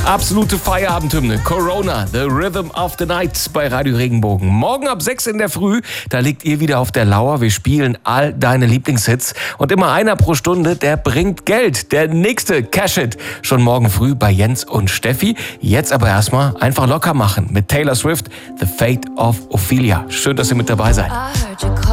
Absolute Feierabendhymne. Corona, The Rhythm of the Night bei Radio Regenbogen. Morgen ab 6 in der Früh, da liegt ihr wieder auf der Lauer. Wir spielen all deine Lieblingshits. Und immer einer pro Stunde, der bringt Geld. Der nächste Cash-Hit. Schon morgen früh bei Jens und Steffi. Jetzt aber erstmal einfach locker machen mit Taylor Swift, The Fate of Ophelia. Schön, dass ihr mit dabei seid.